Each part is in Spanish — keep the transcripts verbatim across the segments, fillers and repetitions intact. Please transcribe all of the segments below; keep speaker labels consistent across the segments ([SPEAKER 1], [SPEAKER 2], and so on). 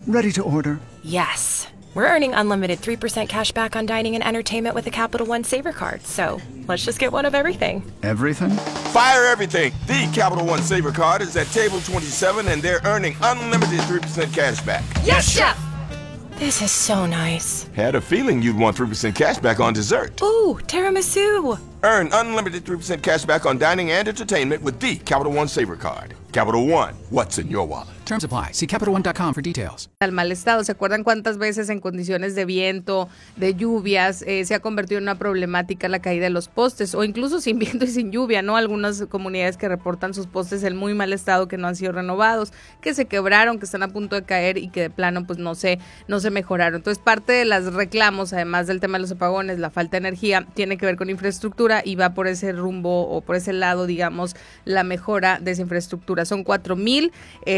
[SPEAKER 1] Ready to order.
[SPEAKER 2] Yes. We're earning unlimited three percent cash back on dining and entertainment with a Capital One Saver card. So let's just get one of everything.
[SPEAKER 1] Everything?
[SPEAKER 3] Fire everything. The Capital One Saver card is at table twenty-seven and they're earning unlimited three percent cash back.
[SPEAKER 2] Yes, Chef! This is so nice.
[SPEAKER 3] Had a feeling you'd want three percent cash back on dessert.
[SPEAKER 2] Ooh, tiramisu.
[SPEAKER 3] Earn unlimited three percent cash back on dining and entertainment with the Capital One Saver card. Capital One, what's in your wallet?
[SPEAKER 4] Terms apply. See Capital One dot com for details.
[SPEAKER 5] Al mal estado, ¿se acuerdan cuántas veces en condiciones de viento, de lluvias, eh, se ha convertido en una problemática la caída de los postes? O incluso sin viento y sin lluvia, ¿no? Algunas comunidades que reportan sus postes en muy mal estado, que no han sido renovados, que se quebraron, que están a punto de caer y que de plano pues no se, no se mejoraron. Entonces parte de los reclamos, además del tema de los apagones, la falta de energía, tiene que ver con infraestructura y va por ese rumbo o por ese lado, digamos, la mejora de esa infraestructura. Son cuatro mil,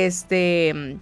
[SPEAKER 5] este...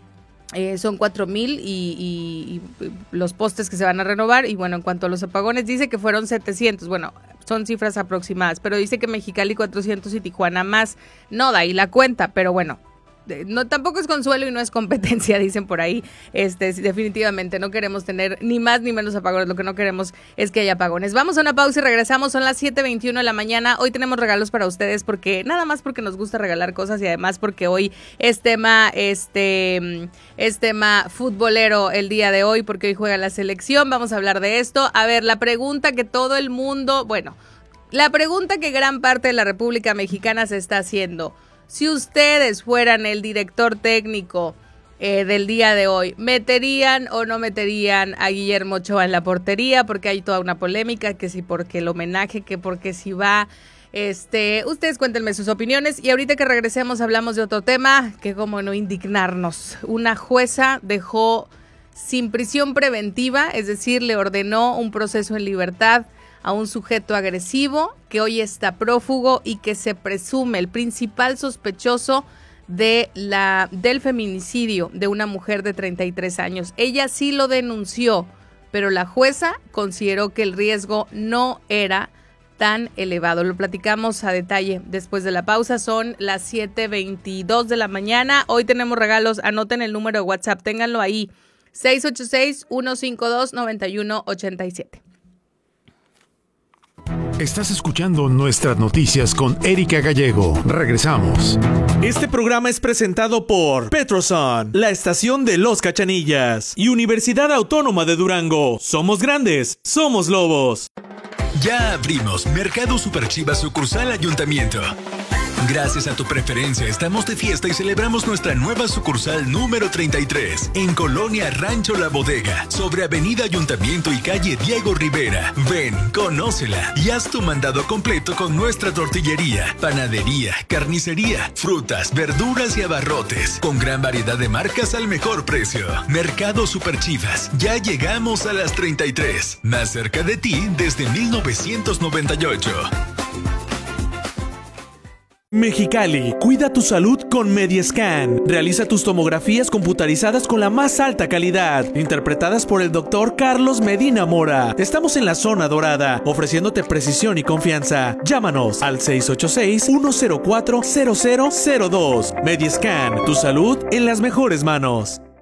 [SPEAKER 5] Eh, son cuatro mil y, y, y los postes que se van a renovar. Y bueno, en cuanto a los apagones, dice que fueron setecientos. Bueno, son cifras aproximadas, pero dice que Mexicali cuatrocientos y Tijuana más. No da ahí la cuenta, pero bueno, no, tampoco es consuelo y no es competencia, dicen por ahí. Este, definitivamente no queremos tener ni más ni menos apagones, lo que no queremos es que haya apagones. Vamos a una pausa y regresamos, son las siete veintiuno de la mañana. Hoy tenemos regalos para ustedes, porque nada más porque nos gusta regalar cosas y además porque hoy es tema, este, es tema futbolero el día de hoy, porque hoy juega la selección. Vamos a hablar de esto. A ver, la pregunta que todo el mundo, bueno, la pregunta que gran parte de la República Mexicana se está haciendo: si ustedes fueran el director técnico eh, del día de hoy, ¿meterían o no meterían a Guillermo Ochoa en la portería? Porque hay toda una polémica, que si porque el homenaje, que porque si va. Este, ustedes cuéntenme sus opiniones y ahorita que regresemos hablamos de otro tema, que como no indignarnos. Una jueza dejó sin prisión preventiva, es decir, le ordenó un proceso en libertad a un sujeto agresivo que hoy está prófugo y que se presume el principal sospechoso de la, del feminicidio de una mujer de treinta y tres años. Ella sí lo denunció, pero la jueza consideró que el riesgo no era tan elevado. Lo platicamos a detalle después de la pausa. Son las siete veintidós de la mañana. Hoy tenemos regalos. Anoten el número de WhatsApp, ténganlo ahí: seis ocho seis, uno cinco dos, nueve uno ocho siete.
[SPEAKER 6] Estás escuchando Nuestras Noticias con Erika Gallego. Regresamos.
[SPEAKER 7] Este programa es presentado por Petroson, la estación de Los Cachanillas, y Universidad Autónoma de Durango. Somos grandes, somos lobos.
[SPEAKER 8] Ya abrimos Mercado Super Chivas sucursal Ayuntamiento. Gracias a tu preferencia estamos de fiesta y celebramos nuestra nueva sucursal número treinta y tres en Colonia Rancho La Bodega, sobre Avenida Ayuntamiento y calle Diego Rivera. Ven, conócela y haz tu mandado completo con nuestra tortillería, panadería, carnicería, frutas, verduras y abarrotes, con gran variedad de marcas al mejor precio. Mercado Super Chivas, ya llegamos a las treinta y tres, más cerca de ti desde mil novecientos noventa y ocho.
[SPEAKER 7] Mexicali, cuida tu salud con Mediascan. Realiza tus tomografías computarizadas con la más alta calidad, interpretadas por el doctor Carlos Medina Mora. Estamos en la zona dorada, ofreciéndote precisión y confianza. Llámanos al seis ocho seis, uno cero cuatro, cero cero cero dos. Mediascan, tu salud en las mejores manos.